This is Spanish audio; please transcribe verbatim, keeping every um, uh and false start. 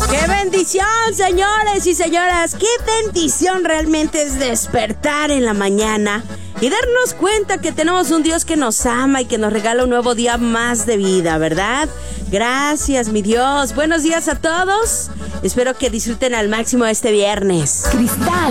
¡Qué bendición, señores y señoras! ¡Qué bendición realmente es despertar en la mañana y darnos cuenta que tenemos un Dios que nos ama y que nos regala un nuevo día más de vida, ¿verdad? Gracias, mi Dios. Buenos días a todos. Espero que disfruten al máximo este viernes. Cristal.